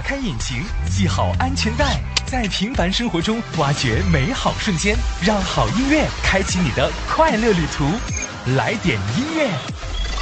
开引擎，系好安全带，在平凡生活中挖掘美好瞬间，让好音乐开启你的快乐旅途。来点音乐。